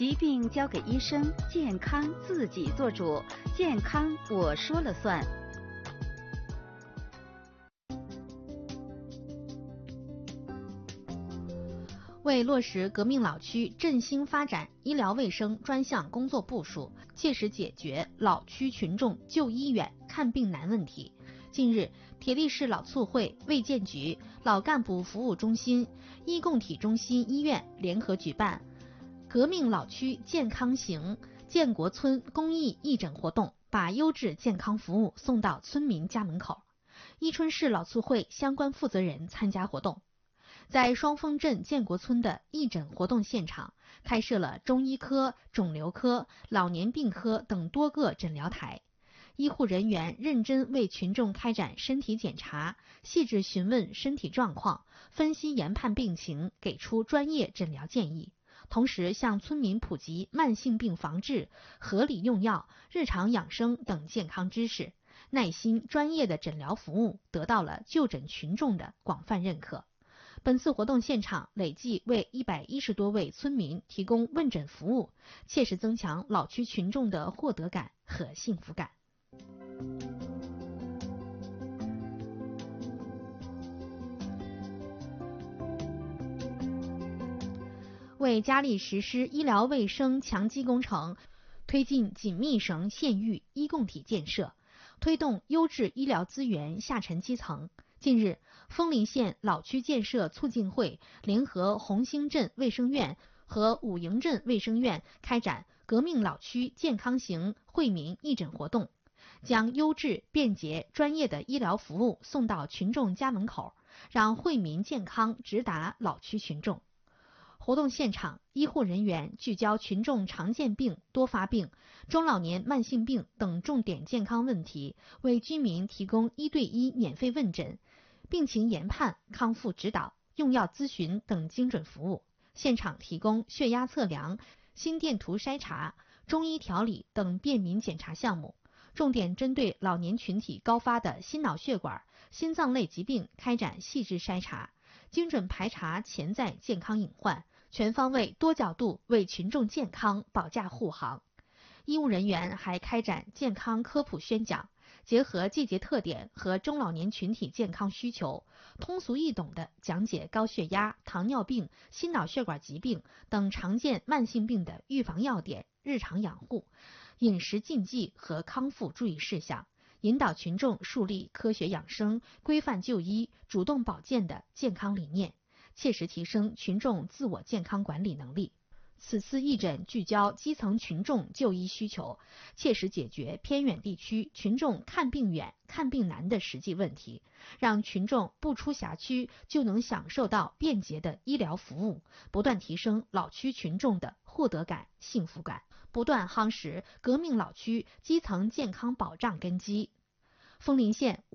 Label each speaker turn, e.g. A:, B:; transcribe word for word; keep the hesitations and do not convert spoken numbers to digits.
A: 疾病交给医生，健康自己做主，健康我说了算。
B: 为落实革命老区振兴发展医疗卫生专项工作部署，切实解决老区群众就医远、看病难问题，近日，铁力市老促会、卫健局、老干部服务中心、医共体中心医院联合举办革命老区健康行建国村公益义诊活动，把优质健康服务送到村民家门口。伊春市老促会相关负责人参加活动。在双峰镇建国村的义诊活动现场，开设了中医科、肿瘤科、老年病科等多个诊疗台，医护人员认真为群众开展身体检查，细致询问身体状况，分析研判病情，给出专业诊疗建议，同时向村民普及慢性病防治、合理用药、日常养生等健康知识，耐心专业的诊疗服务得到了就诊群众的广泛认可。本次活动现场累计为一百一十多位村民提供问诊服务，切实增强老区群众的获得感和幸福感。为佳丽实施医疗卫生强基工程，推进紧密省县域医共体建设，推动优质医疗资源下沉基层。近日，枫林县老区建设促进会联合红星镇卫生院和武营镇卫生院开展革命老区健康行惠民义诊活动，将优质、便捷、专业的医疗服务送到群众家门口，让惠民健康直达老区群众。活动现场，医护人员聚焦群众常见病、多发病、中老年慢性病等重点健康问题，为居民提供一对一免费问诊、病情研判、康复指导、用药咨询等精准服务。现场提供血压测量、心电图筛查、中医调理等便民检查项目，重点针对老年群体高发的心脑血管、心脏类疾病开展细致筛查，精准排查潜在健康隐患，全方位多角度为群众健康保驾护航。医务人员还开展健康科普宣讲，结合季节特点和中老年群体健康需求，通俗易懂地讲解高血压、糖尿病、心脑血管疾病等常见慢性病的预防要点、日常养护、饮食禁忌和康复注意事项，引导群众树立科学养生、规范就医、主动保健的健康理念，切实提升群众自我健康管理能力。此次义诊聚焦基层群众就医需求，切实解决偏远地区群众看病远、看病难的实际问题，让群众不出辖区就能享受到便捷的医疗服务，不断提升老区群众的获得感、幸福感，不断夯实革命老区基层健康保障根基。枫林县